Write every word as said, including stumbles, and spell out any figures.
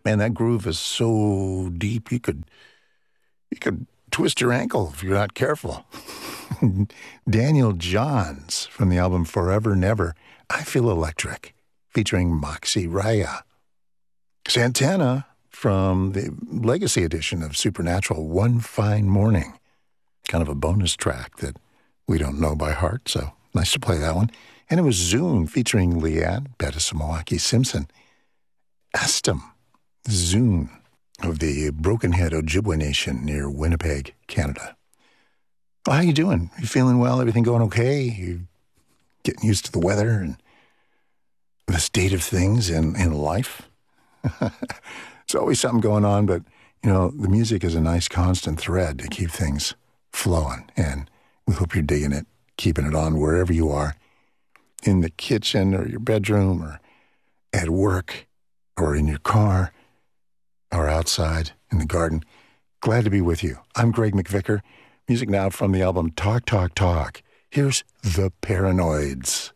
Man, that groove is so deep you could you could twist your ankle if you're not careful. Daniel Johns from the album Forever Never, I Feel Electric, featuring Moxie Raya. Santana from the Legacy edition of Supernatural, One Fine Morning. Kind of a bonus track that we don't know by heart, so nice to play that one. And it was Zune featuring Leanne Betasomowaki Simpson. Estem, Zune of the Broken Head Ojibwe Nation near Winnipeg, Canada. Well, how you doing? You feeling well? Everything going okay? You getting used to the weather and the state of things in, in life? There's always something going on, but, you know, the music is a nice constant thread to keep things flowing, and we hope you're digging it, keeping it on wherever you are, in the kitchen or your bedroom or at work or in your car or outside in the garden. Glad to be with you. I'm Greg McVicker. Music now from the album Talk, Talk, Talk. Here's The Paranoids.